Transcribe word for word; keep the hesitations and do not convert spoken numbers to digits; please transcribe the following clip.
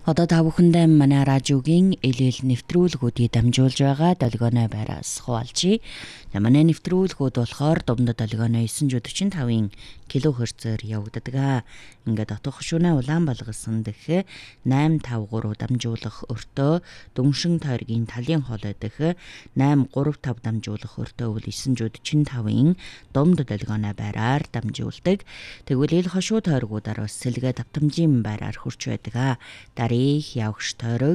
Одоо та бүхэндээ манай радиогийн элэл нэвтрүүлгүүдийг дамжуулж байгаа долгионой байраас хуваалцъя. Манай нэвтрүүлгүүд болохоор Думдад долгионой нine forty-five килогерцээр явагддаг. Ингээд отох шүнэ улаан балгасан дэх nine fifty-three дамжуулах өртөө, дүншин тойргийн талын хоолой дэх nine thirty-five дамжуулах өртөө бол nine forty-five-ийн Думдад долгионой байраар дамжуулдаг. Тэгвэл ил хошуу тойргуудаар бас сэлгээ давтамжийн байраар хурч байдаг. Дарих явагч тойрог